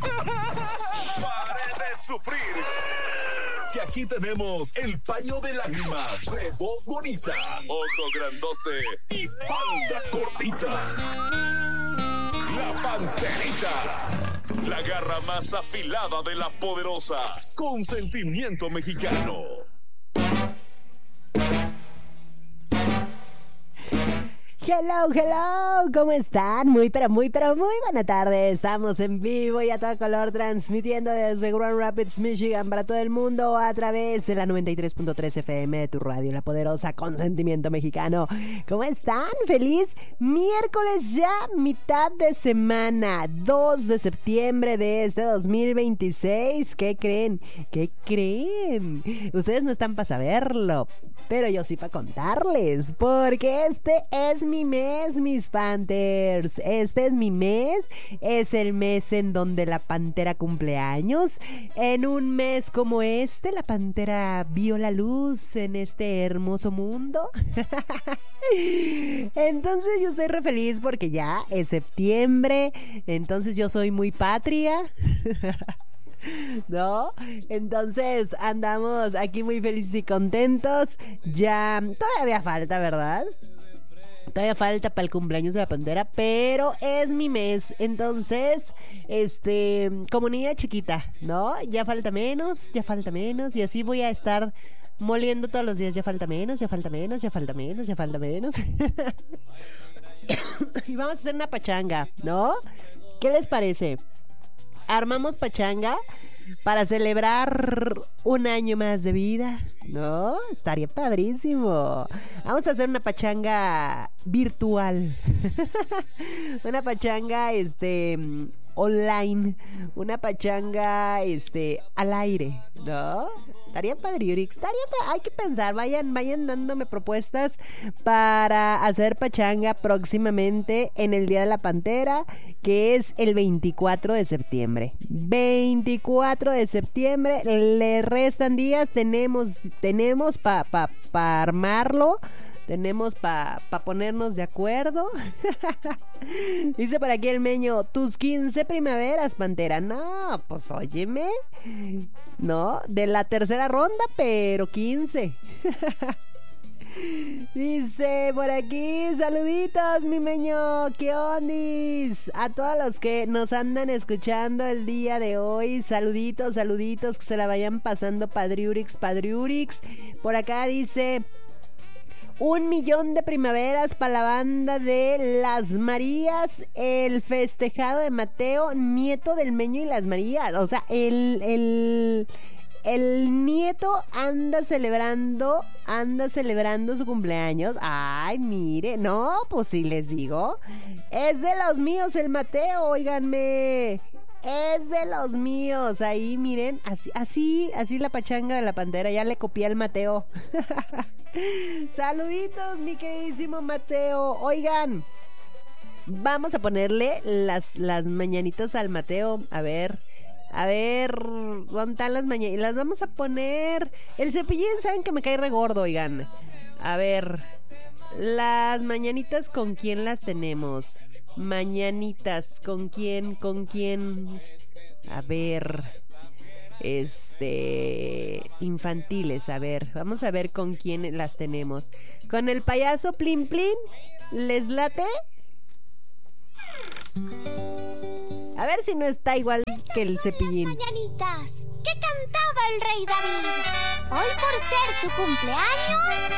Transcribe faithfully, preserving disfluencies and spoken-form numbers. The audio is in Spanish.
¡Pare de sufrir! Que aquí tenemos el paño de lágrimas de voz bonita, ojo grandote y falda cortita. La Panterita, la garra más afilada de la poderosa, con sentimiento mexicano. Hello, hello, ¿cómo están? Muy, pero muy, pero muy buena tarde. Estamos en vivo y a todo color transmitiendo desde Grand Rapids, Michigan para todo el mundo a través de la noventa y tres punto tres F M de tu radio, la poderosa con sentimiento mexicano. ¿Cómo están? Feliz miércoles ya, mitad de semana, dos de septiembre de este dos mil veintiséis. ¿Qué creen? ¿Qué creen? Ustedes no están para saberlo, pero yo sí para contarles, porque este es mi mi mes, mis Panthers. Este es mi mes. Es el mes en donde la Pantera cumple años. En un mes como este, la Pantera vio la luz en este hermoso mundo. Entonces yo estoy re feliz porque ya es septiembre. Entonces yo soy muy patria. ¿No? Entonces andamos aquí muy felices y contentos. Ya todavía falta, ¿verdad? Todavía falta para el cumpleaños de la Pantera, pero es mi mes. Entonces, este, como niña chiquita, ¿no? Ya falta menos, ya falta menos. Y así voy a estar moliendo todos los días. Ya falta menos, ya falta menos, ya falta menos, ya falta menos. Y vamos a hacer una pachanga, ¿no? ¿Qué les parece? Armamos pachanga para celebrar un año más de vida, ¿no? Estaría padrísimo. Vamos a hacer una pachanga virtual. Una pachanga, este, online. Una pachanga, este, al aire, ¿no? Estaría padriurix, estaría pa- hay que pensar, vayan, vayan dándome propuestas para hacer pachanga próximamente en el Día de la Pantera, que es el veinticuatro de septiembre. veinticuatro de septiembre, le restan días, tenemos, tenemos para pa, pa armarlo. Tenemos para pa ponernos de acuerdo. Dice por aquí el Meño, tus quince primaveras, Pantera. No, pues óyeme. No, de la tercera ronda, pero quince. Dice por aquí, saluditos, mi Meño, ¿qué ondis? A todos los que nos andan escuchando el día de hoy, saluditos, saluditos, que se la vayan pasando padriurix, padriurix. Por acá dice... Un millón de primaveras para la banda de Las Marías, el festejado de Mateo, nieto del Meño y Las Marías. O sea, el, el, el nieto anda celebrando, anda celebrando su cumpleaños. Ay, mire, no, pues sí les digo. Es de los míos el Mateo, óiganme. Es de los míos, ahí miren, así, así, así la pachanga de la Pantera, ya le copié al Mateo. Saluditos, mi queridísimo Mateo. Oigan, vamos a ponerle las, las mañanitas al Mateo. A ver, a ver, ¿dónde están las mañanitas? Las vamos a poner. El Cepillín, saben que me cae re gordo, oigan. A ver, las mañanitas, ¿con quién las tenemos? Mañanitas, ¿con quién? ¿Con quién? A ver, este, infantiles, a ver, vamos a ver con quién las tenemos. ¿Con el payaso Plin Plin? ¿Les late? A ver si no está igual que el Cepillín. Las mañanitas que cantaba el rey David. Hoy por ser tu cumpleaños